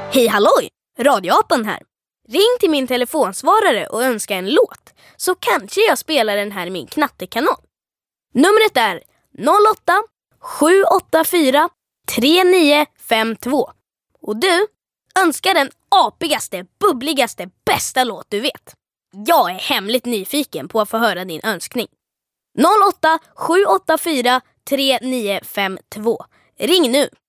Hej halloj! Radioapan här. Ring till min telefonsvarare och önska en låt, så kanske jag spelar den här i min knattekanal. Numret är 08 784 3952. Och du önskar den apigaste, bubbligaste, bästa låt du vet. Jag är hemligt nyfiken på att få höra din önskning. 08 784 3952. Ring nu!